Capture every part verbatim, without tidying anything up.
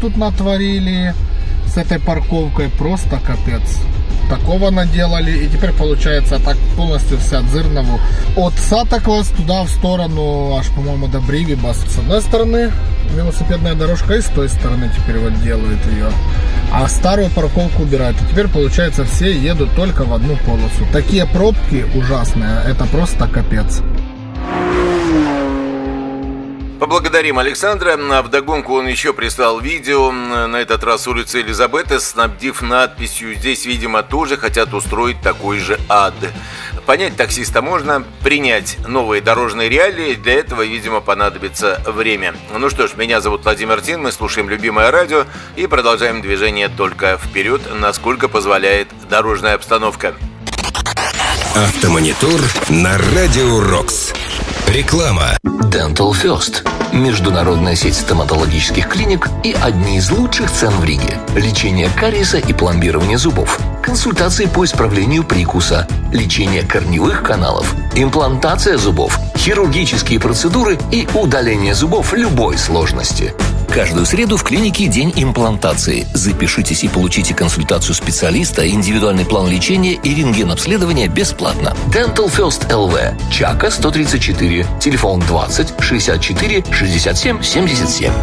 тут натворили с этой парковкой, просто капец. Такого наделали, и теперь получается так полностью вся Дзырнову от Сатаклас туда в сторону, аж, по-моему, до Бривибас. С одной стороны велосипедная дорожка, и с той стороны теперь вот делают ее. А старую парковку убирают. И теперь, получается, все едут только в одну полосу. Такие пробки ужасные, это просто капец. Поблагодарим Александра. Вдогонку он еще прислал видео, на этот раз с улицы Элизабеты, снабдив надписью: здесь, видимо, тоже хотят устроить такой же ад. Понять таксиста можно, принять новые дорожные реалии, для этого, видимо, понадобится время. Ну что ж, меня зовут Владимир Тин, мы слушаем любимое радио и продолжаем движение только вперед, насколько позволяет дорожная обстановка. Автомонитор на Радио Рокс. Реклама. Dental First. Международная сеть стоматологических клиник и одни из лучших цен в Риге. Лечение кариеса и пломбирование зубов. Консультации по исправлению прикуса. Лечение корневых каналов. Имплантация зубов. Хирургические процедуры и удаление зубов любой сложности. Каждую среду в клинике день имплантации. Запишитесь и получите консультацию специалиста, индивидуальный план лечения и рентген-обследование бесплатно. Dental First эл ви. Чака сто тридцать четыре. Телефон двадцать шестьдесят четыре шестьдесят семь семьдесят семь.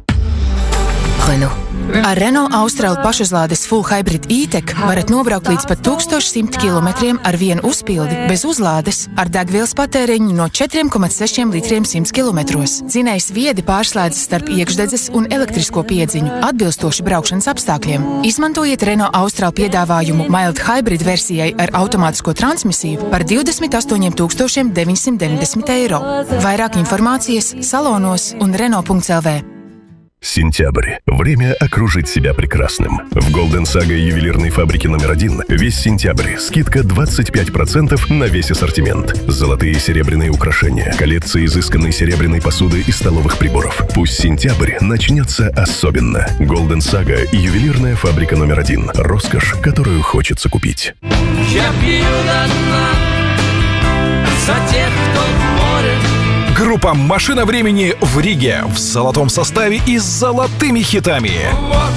Renault. Ar Renault Austral pašuzlādes Full Hybrid E-Tech varat nobraukt līdz pat tūkstoš simt kilometriem ar vienu uzpildi bez uzlādes ar degvielas patēriņu no četri komats seši litriem simts kilometros. Dzinējs viedi pārslēdzas starp iekšdedzes un elektrisko piedziņu, atbilstoši braukšanas apstākļiem. Izmantojiet Renault Austral piedāvājumu Mild Hybrid versijai ar automātisko transmisiju par divdesmit astoņiem tūkstošiem deviņsimt deviņdesmit eiro. Vairāk informācijas salonos un Renault punkts эл ви. Сентябрь. Время окружить себя прекрасным. В Golden Saga ювелирной фабрики номер один весь сентябрь скидка двадцать пять процентов на весь ассортимент. Золотые и серебряные украшения, коллекция изысканной серебряной посуды и столовых приборов. Пусть сентябрь начнется особенно. Golden Saga ювелирная фабрика номер один. Роскошь, которую хочется купить. Я пью до дна за тех, кто в море. Группа «Машина времени» в Риге в золотом составе и с золотыми хитами. Вот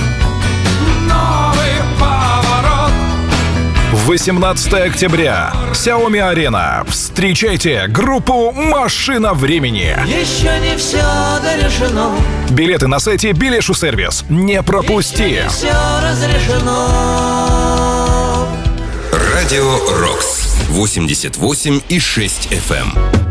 новый поворот. восемнадцатого октября. Xiaomi-арена. Встречайте группу «Машина времени». Еще не все дорешено. Билеты на сайте Билешу сервис. Не пропусти. Еще не все разрешено. Радио Рокс. восемьдесят восемь и шесть эф эм.